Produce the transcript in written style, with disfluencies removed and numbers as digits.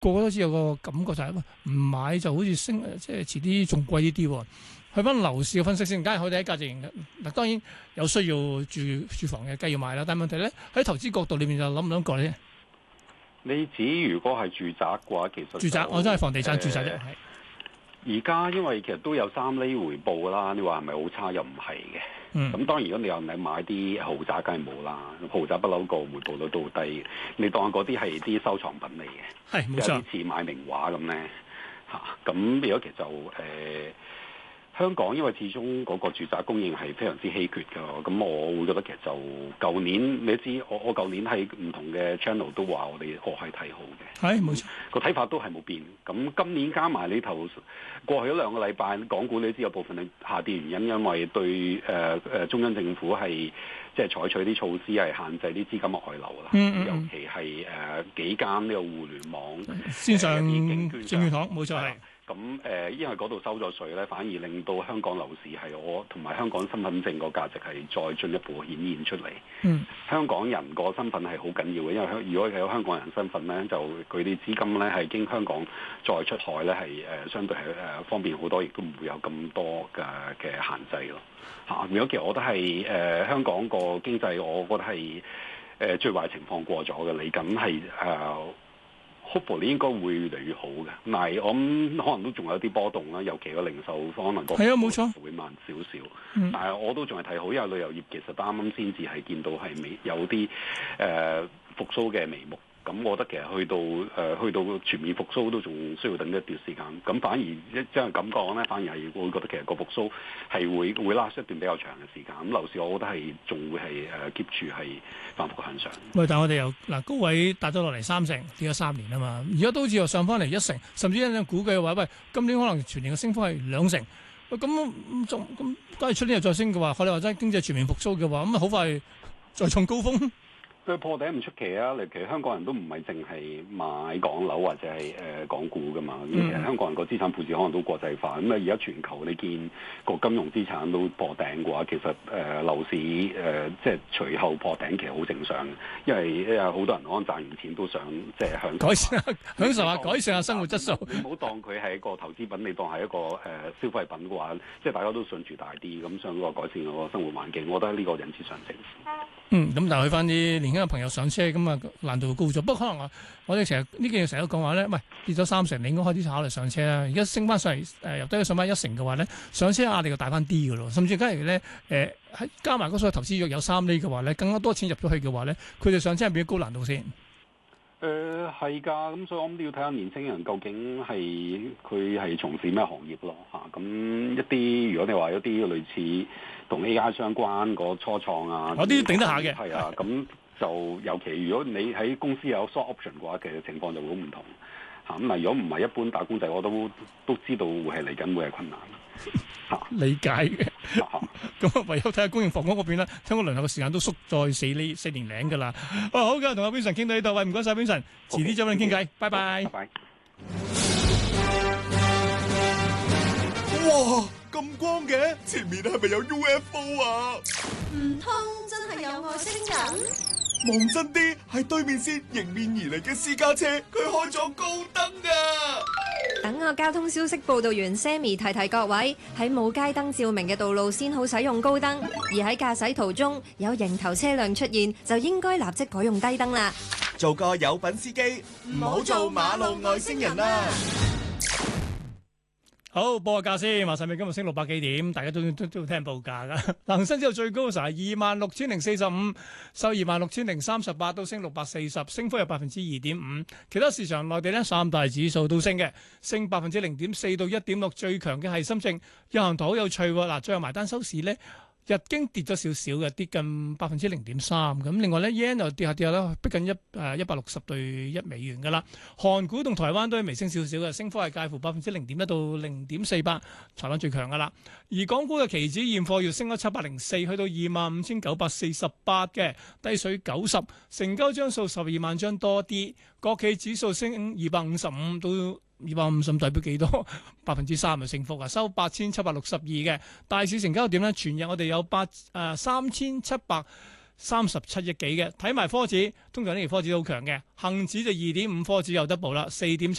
個個都知有個感覺就係、唔買就好似升，即係遲啲仲貴啲啲喎。去翻樓市嘅分析先，梗係佢哋喺價值型嗱，當然有需要住房嘅，梗係要買啦。但係問題咧喺投資角度裏面就諗唔諗過咧？ 你指如果係住宅嘅話，其實住宅我真係房地產住宅啫。 而家因為其實都有3厘回報啦，你話係咪好差又唔係嘅。咁當然如果你又買啲豪宅，梗係冇啦。豪宅不嬲個回報率都好低，你當嗰啲係啲收藏品嚟嘅， 係冇錯， 有啲似買名畫咁咧嚇。咁如果其實就香港因為始終嗰個住宅供應係非常之稀缺㗎，咁我會覺得其實就舊年你知我舊年喺唔同嘅 channel 都話我係睇好嘅， 係冇錯， 個睇法都係冇變。咁今年加埋你頭過去咗2個禮拜，港股你知有部分係下跌原因，因為對中央政府係即係採取啲措施係限制啲資金外流啦，尤其係幾間呢個互聯網線上證券行冇錯係。 咁因為嗰度收咗稅咧，反而令到香港樓市係我同埋香港身份證個價值係再進一步顯現出嚟。香港人個身份係好緊要嘅，因為如果係有香港人身份咧，就佢啲資金咧係經香港再出海咧係相對係方便好多，亦都唔會有咁多嘅限制咯。嚇，如果其實我覺得係香港個經濟，我覺得係最壞情況過咗嘅，嚟緊係hopefully 應該會越嚟越好嘅，但係我諗可能都仲有啲波動啦，尤其個零售可能個係啊冇錯會慢少少，但係我都仲係睇好，因為旅遊業其實啱啱先至係見到係有啲復甦嘅眉目。咁我覺得其實去到全面復甦都仲需要等一段時間。咁反而即係咁講咧，反而係會覺得其實個復甦係會拉出一段比較長嘅時間。咁樓市我覺得係仲會係keep 住係反覆向上。 喂，但係我哋由高位達咗落嚟3成，跌咗3年啊嘛。而家都好似又上翻嚟1成，甚至有人估計話，喂，今年可能全年嘅升幅係2成。喂，咁假如出年又再升嘅話，我哋話齋經濟全面復甦嘅話，咁好快再創高峰。 佢破頂唔出奇啊！其實香港人都唔係淨係買港樓或者係港股噶嘛，其實香港人個資產配置可能都國際化。咁而家全球你見個金融資產都破頂嘅話，其實樓市即係隨後破頂其實好正常嘅，因為好多人可能賺完錢都想即係享受下改善下生活質素。你唔好當佢係一個投資品，你當係一個消費品嘅話，即係大家都想住大啲，咁想個改善個生活環境，我覺得呢個人之常情。 咁但係去翻啲年輕嘅朋友上車，咁啊難度高咗。不過可能我哋成日呢幾日成日都講話咧，喂，跌咗3成，你應該開始考慮上車啦。而家升翻上嚟，由低上翻1成嘅話咧，上車壓力就大翻啲嘅咯。甚至假如咧喺加埋嗰所投資約有3厘嘅話咧，更加多錢入咗去嘅話咧，佢哋上車係變咗高難度先。 係㗎，咁所以我諗都要睇下年輕人究竟佢係從事咩行業咯嚇。咁一啲如果你話有啲類似同 AI 相關個初創啊， 我啲頂得下嘅。 係啊，咁就尤其如果你喺公司有 stock option 嘅話，其實情況就會好唔同嚇。咁如果唔係一般打工仔，我都知道會係嚟緊會係困難嚇。理解嘅。咁唯有睇下公營房屋嗰邊啦。香港輪候嘅時間都縮再4年零㗎啦。好嘅，同阿 Vincent 傾到呢度，喂，唔該晒 Vincent，遲啲再揾你傾偈，拜拜。拜拜。 哇，咁光嘅，前面係咪有 UFO 啊？ 唔通真係有外星人？ 望真啲，係對面線迎面而嚟嘅私家車，佢開咗高燈啊！ 等我交通消息報道員 Sammy 提各位，喺冇街燈照明嘅道路先好使用高燈，而喺駕駛途中有迎頭車輛出現，就應該立即改用低燈啦。 做個有品司機，唔好做馬路外星人啦！ 好，報個價先，話晒咪今日升600幾點，大家都聽報價噶。恒生指數最高嘅時候係26,045，收26,038，都升640，升幅有2.5%。其他市場內地呢，3大指數都升嘅，升0.4%到1.6%，最強嘅係深證。日韓台好有趣喎，嗱，最後埋單收市呢，日經跌咗少少嘅，跌近0.3%。咁另外咧 yen 又跌下啦，逼近160對1美元噶啦。韓股同台灣都係微升少少嘅，升幅係介乎0.1%到0.48%，台灣最強噶啦。而港股嘅期指現貨要升咗704，去到25,948嘅，低水90，成交張數12萬張多啲。國企指數升255到250，代表幾多？3%嘅升幅啊，收8,762嘅。大市成交點咧，全日我哋有3,740 37億幾嘅。睇埋科指，通常呢期科指都好強嘅，恒指就2.5，科指又 double 啦，4.7